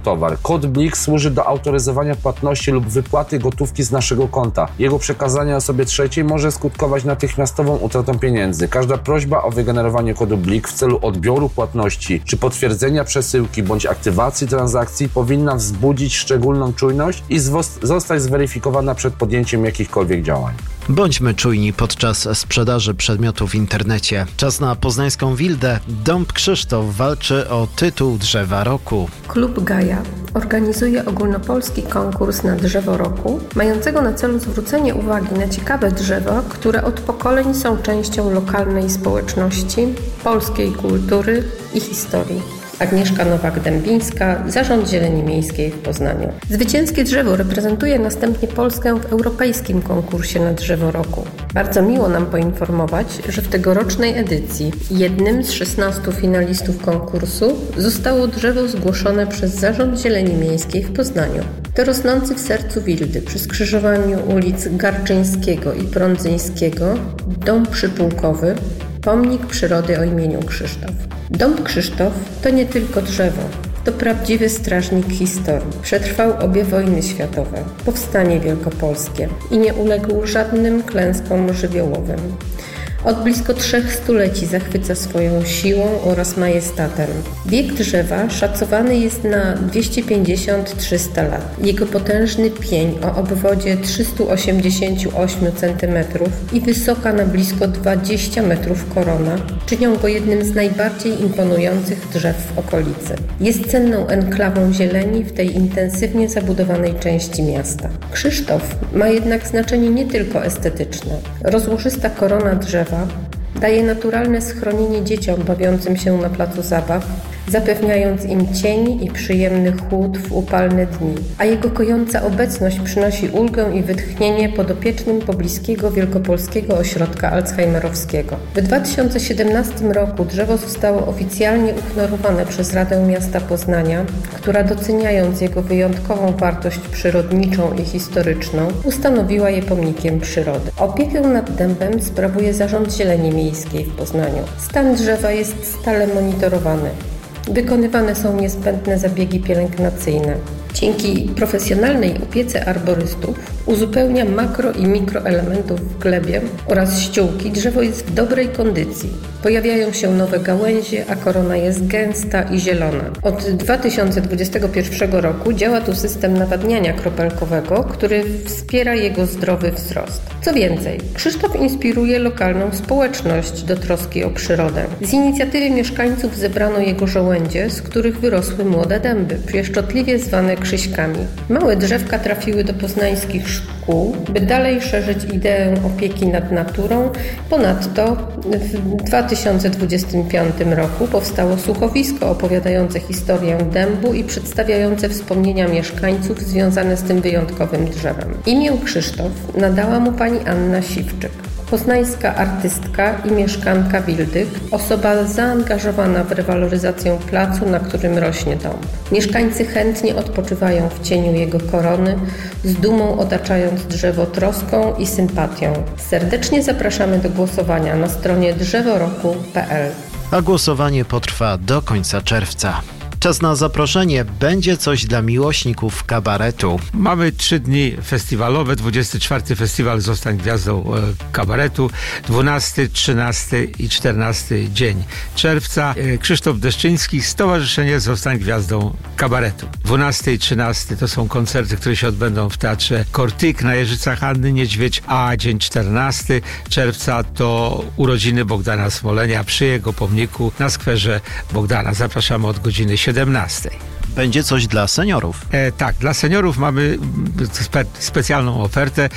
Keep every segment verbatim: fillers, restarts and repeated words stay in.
towar. Kod Blik służy do autoryzowania płatności lub wypłaty gotówki z naszego konta. Jego przekazanie osobie trzeciej może skutkować natychmiastową utratą pieniędzy. Każda prośba o wygenerowanie kodu Blik w celu odbioru płatności czy potwierdzenia przesyłki bądź aktywacji transakcji powinna wzbudzić szczególną czujność i zostać zweryfikowana przed podjęciem jakichkolwiek działań. Bądźmy czujni podczas sprzedaży przedmiotów w internecie. Czas na poznańską Wildę. Dąb Krzysztof walczy o tytuł Drzewa Roku. Klub Gaja organizuje ogólnopolski konkurs na Drzewo Roku, mającego na celu zwrócenie uwagi na ciekawe drzewa, które od pokoleń są częścią lokalnej społeczności, polskiej kultury i historii. Agnieszka Nowak-Dębińska, Zarząd Zieleni Miejskiej w Poznaniu. Zwycięskie drzewo reprezentuje następnie Polskę w europejskim konkursie na Drzewo Roku. Bardzo miło nam poinformować, że w tegorocznej edycji jednym z szesnastu finalistów konkursu zostało drzewo zgłoszone przez Zarząd Zieleni Miejskiej w Poznaniu. To rosnący w sercu Wildy przy skrzyżowaniu ulic Garczyńskiego i Prądzyńskiego dąb przypułkowy, pomnik przyrody o imieniu Krzysztof. Dąb Krzysztof to nie tylko drzewo, to prawdziwy strażnik historii. Przetrwał obie wojny światowe, powstanie wielkopolskie i nie uległ żadnym klęskom żywiołowym. Od blisko trzech stuleci zachwyca swoją siłą oraz majestatem. Wiek drzewa szacowany jest na dwieście pięćdziesiąt do trzystu lat. Jego potężny pień o obwodzie trzysta osiemdziesiąt osiem centymetrów i wysoka na blisko dwadzieścia metrów korona czynią go jednym z najbardziej imponujących drzew w okolicy. Jest cenną enklawą zieleni w tej intensywnie zabudowanej części miasta. Krzysztof ma jednak znaczenie nie tylko estetyczne. Rozłożysta korona drzewa daje naturalne schronienie dzieciom bawiącym się na placu zabaw, zapewniając im cień i przyjemny chłód w upalne dni, a jego kojąca obecność przynosi ulgę i wytchnienie podopiecznym pobliskiego Wielkopolskiego Ośrodka Alzheimerowskiego. W dwa tysiące siedemnastym roku drzewo zostało oficjalnie uhonorowane przez Radę Miasta Poznania, która doceniając jego wyjątkową wartość przyrodniczą i historyczną, ustanowiła je pomnikiem przyrody. Opiekę nad dębem sprawuje Zarząd Zieleni Miejskiej w Poznaniu. Stan drzewa jest stale monitorowany. Wykonywane są niezbędne zabiegi pielęgnacyjne. Dzięki profesjonalnej opiece arborystów uzupełnia makro i mikroelementów w glebie oraz ściółki. Drzewo jest w dobrej kondycji. Pojawiają się nowe gałęzie, a korona jest gęsta i zielona. Od dwa tysiące dwudziestego pierwszego roku działa tu system nawadniania kropelkowego, który wspiera jego zdrowy wzrost. Co więcej, Krzysztof inspiruje lokalną społeczność do troski o przyrodę. Z inicjatywy mieszkańców zebrano jego żołędzie, z których wyrosły młode dęby, pieszczotliwie zwane krzyśkami. Małe drzewka trafiły do poznańskich szkół, by dalej szerzyć ideę opieki nad naturą. Ponadto w dwa tysiące dwudziestym piątym roku powstało słuchowisko opowiadające historię dębu i przedstawiające wspomnienia mieszkańców związane z tym wyjątkowym drzewem. Imię Krzysztof nadała mu pani Anna Siwczyk. Poznańska artystka i mieszkanka Wildy, osoba zaangażowana w rewaloryzację placu, na którym rośnie dąb. Mieszkańcy chętnie odpoczywają w cieniu jego korony, z dumą otaczając drzewo troską i sympatią. Serdecznie zapraszamy do głosowania na stronie drzeworoku kropka p l. A głosowanie potrwa do końca czerwca. Czas na zaproszenie. Będzie coś dla miłośników kabaretu. Mamy trzy dni festiwalowe. dwudziesty czwarty festiwal Zostań Gwiazdą e, kabaretu. dwunasty, trzynasty i czternasty dzień czerwca. E, Krzysztof Deszczyński, Stowarzyszenie Zostań Gwiazdą kabaretu. dwunasty i trzynasty to są koncerty, które się odbędą w Teatrze Kortyk na Jeżycach Anny Niedźwiedź, a dzień czternasty czerwca to urodziny Bogdana Smolenia przy jego pomniku na skwerze Bogdana. Zapraszamy od godziny siedemnastej. Będzie coś dla seniorów. E, tak, dla seniorów mamy spe, specjalną ofertę.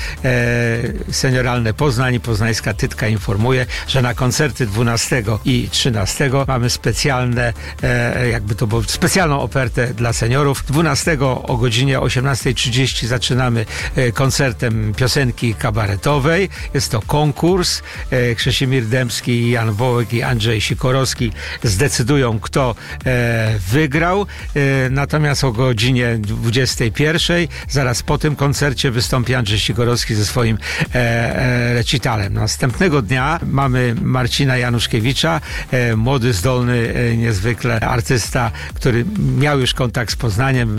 E, Senioralne Poznań, Poznańska Tytka informuje, że na koncerty dwunastego i trzynastego mamy specjalne, e, jakby to było, specjalną ofertę dla seniorów. dwunastego o godzinie osiemnastej trzydzieści zaczynamy e, koncertem piosenki kabaretowej. Jest to konkurs. E, Krzesimir Dębski, Jan Wołek i Andrzej Sikorowski zdecydują, kto e, wygrał. E, Natomiast o godzinie dwudziestej pierwszej, zaraz po tym koncercie, wystąpi Andrzej Sikorowski ze swoim e, e, recitalem. Następnego dnia mamy Marcina Januszkiewicza, e, młody, zdolny, e, niezwykle artysta, który miał już kontakt z Poznaniem.